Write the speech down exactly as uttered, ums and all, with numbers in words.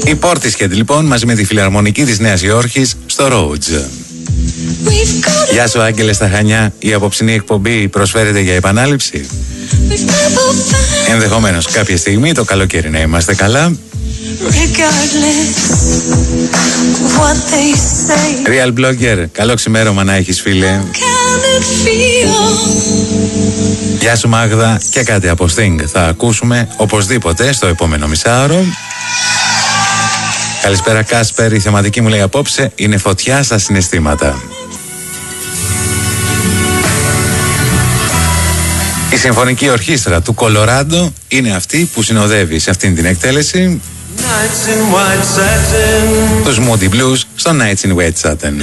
Η Portishead λοιπόν μαζί με τη φιλαρμονική της Νέας Υόρκης στο Rhodes. Γεια σου Άγγελε στα Χανιά, η απόψινή εκπομπή προσφέρεται για επανάληψη. Ενδεχομένως κάποια στιγμή το καλοκαίρι να είμαστε καλά. Real Blogger, καλό ξημέρωμα να έχεις φίλε. Γεια σου Μάγδα, και κάτι από Sting θα ακούσουμε οπωσδήποτε στο επόμενο μισάωρο. Καλησπέρα Κάσπερ, η θεματική μου λέει απόψε είναι φωτιά στα συναισθήματα. Η Συμφωνική Ορχήστρα του Κολοράντο είναι αυτή που συνοδεύει σε αυτήν την εκτέλεση τους Moody Blues στο Nights in White Satin.